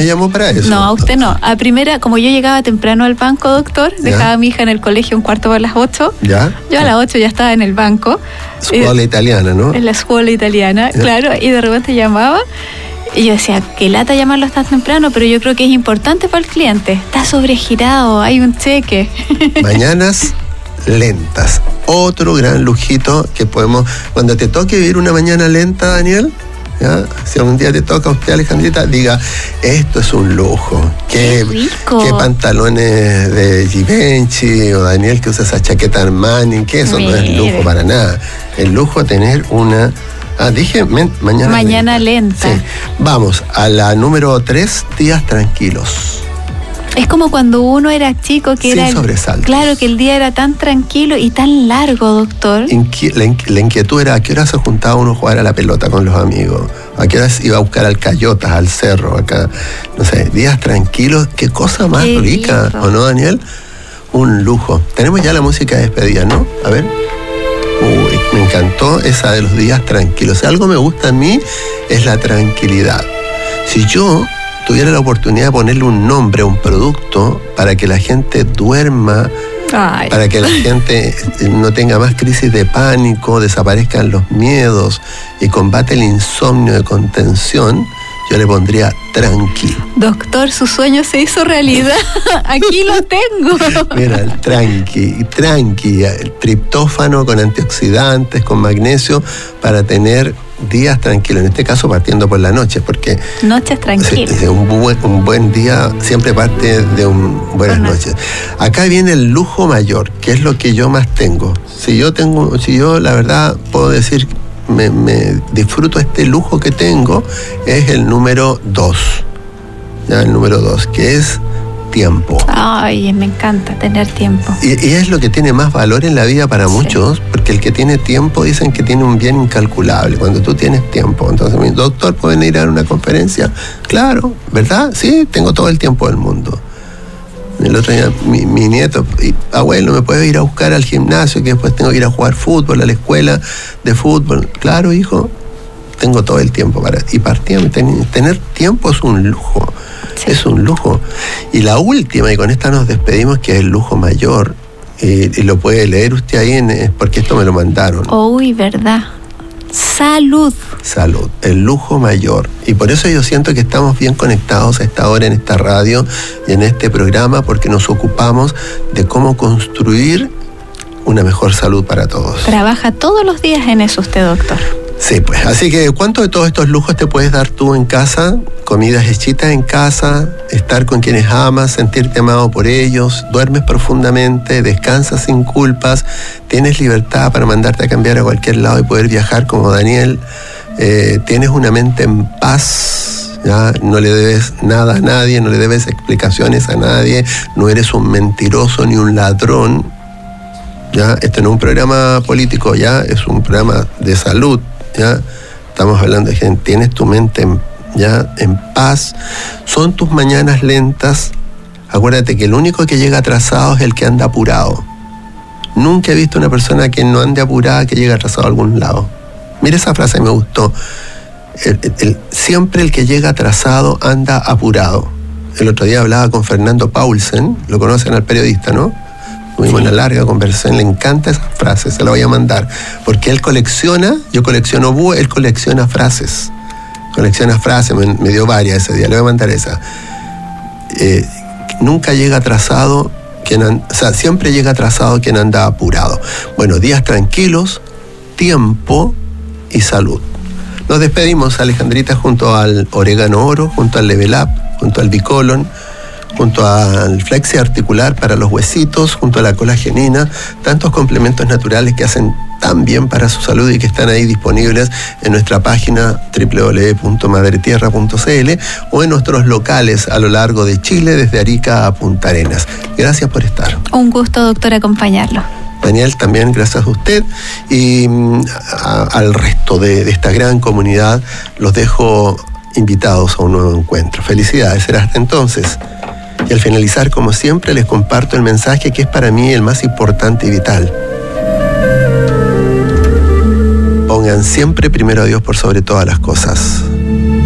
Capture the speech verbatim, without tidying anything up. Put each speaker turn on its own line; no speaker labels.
llamó para eso.
No, a usted no. A primera, como yo llegaba temprano al banco, doctor, dejaba
¿Ya?
a mi hija en el colegio un cuarto por las ocho.
¿Ya?
Yo a las ocho ya estaba en el banco.
Escuela
eh,
italiana, ¿no?
En la escuela italiana,
¿Ya?
claro, y de repente llamaba. Y yo decía, qué lata llamarlo tan temprano, pero yo creo que es importante para el cliente. Está sobregirado, hay un cheque.
Mañanas lentas. Otro gran lujito que podemos... Cuando te toque vivir una mañana lenta, Daniel, ¿ya? Si algún día te toca a usted, Alejandrita, diga, esto es un lujo.
Qué rico.
Qué pantalones de Givenchy, o Daniel que usa esa chaqueta Armani, que eso
Mire.
no es lujo para nada. El lujo es tener una... Ah, dije men, mañana,
Mañana lenta.
lenta. Sí. Vamos a la número tres, días tranquilos.
Es como cuando uno era chico, que
Sin
era... el-
sobresaltos.
Claro, que el día era tan tranquilo y tan largo, doctor.
Inqui- la, inqui- la inquietud era a qué hora se juntaba uno a jugar a la pelota con los amigos, a qué hora iba a buscar al Cayotas, al cerro, acá, no sé, días tranquilos, qué cosa más
Qué
rica,
lindo.
¿o no, Daniel? Un lujo. Tenemos ya la música de despedida, ¿no? A ver. Uy, me encantó esa de los días tranquilos. Si algo me gusta a mí es la tranquilidad. Si yo tuviera la oportunidad de ponerle un nombre a un producto para que la gente duerma,
Ay.
para que la gente no tenga más crisis de pánico, desaparezcan los miedos y combate el insomnio de contención, yo le pondría tranqui.
Doctor, su sueño se hizo realidad. Aquí lo tengo.
Mira, el tranqui, tranqui, el triptófano con antioxidantes, con magnesio, para tener días tranquilos. En este caso partiendo por la noche, porque
Noches tranquilas.
sí, un, buen, un buen día siempre parte de un buenas
Buenas.
noches. Acá viene el lujo mayor, que es lo que yo más tengo. Si yo tengo, si yo la verdad puedo decir, me, me disfruto este lujo que tengo, es el número dos. Ya, el número dos, que es tiempo.
Ay, me encanta tener tiempo.
Y, y es lo que tiene más valor en la vida para
Sí.
muchos, porque el que tiene tiempo dicen que tiene un bien incalculable. Cuando tú tienes tiempo, entonces, mi doctor, ¿pueden ir a una conferencia? Claro, ¿verdad? Sí, tengo todo el tiempo del mundo. El otro día, mi, mi nieto, y, abuelo, ¿me puedes ir a buscar al gimnasio que después tengo que ir a jugar fútbol, a la escuela de fútbol? Claro, hijo, tengo todo el tiempo para... Y partíamos, ten- tener tiempo es un lujo.
Sí.
Es un lujo. Y la última, y con esta nos despedimos, que es el lujo mayor, y, y lo puede leer usted ahí, en, es porque esto me lo mandaron.
Uy, verdad. Salud.
Salud, el lujo mayor. Y por eso yo siento que estamos bien conectados a esta hora en esta radio y en este programa, porque nos ocupamos de cómo construir una mejor salud para todos.
Trabaja todos los días en eso usted, doctor.
Sí, pues. Así que, ¿cuánto de todos estos lujos te puedes dar tú en casa? Comidas hechitas en casa, estar con quienes amas, sentirte amado por ellos, duermes profundamente, descansas sin culpas, tienes libertad para mandarte a cambiar a cualquier lado y poder viajar como Daniel, eh, tienes una mente en paz, ¿ya? No le debes nada a nadie, no le debes explicaciones a nadie, no eres un mentiroso ni un ladrón, ¿ya? Este no es un programa político, ya es un programa de salud. ¿Ya? Estamos hablando de gente, tienes tu mente en, ya en paz, son tus mañanas lentas. Acuérdate que el único que llega atrasado es el que anda apurado. Nunca he visto una persona que no ande apurada que llegue atrasado a algún lado. Mira esa frase, me gustó. El, el, el, siempre el que llega atrasado anda apurado. El otro día hablaba con Fernando Paulsen, lo conocen al periodista, ¿no? Tuvimos una larga conversación, le encanta esa frase, se la voy a mandar. Porque él colecciona, yo colecciono búho, él colecciona frases. Colecciona frases, me, me dio varias ese día, le voy a mandar esa. Eh, nunca llega atrasado, quien an, o sea, siempre llega atrasado quien anda apurado. Bueno, días tranquilos, tiempo y salud. Nos despedimos, Alejandrita, junto al Orégano Oro, junto al Level Up, junto al Bicolon, junto al Flexi Articular para los huesitos, junto a la colagenina, tantos complementos naturales que hacen tan bien para su salud y que están ahí disponibles en nuestra página doble u doble u doble u punto madre tierra punto c l o en nuestros locales a lo largo de Chile, desde Arica a Punta Arenas. Gracias por estar.
Un gusto, doctor, acompañarlo.
Daniel, también gracias a usted y a, al resto de, de esta gran comunidad los dejo invitados a un nuevo encuentro. Felicidades, será hasta entonces. Y al finalizar, como siempre, les comparto el mensaje que es para mí el más importante y vital. Pongan siempre primero a Dios por sobre todas las cosas.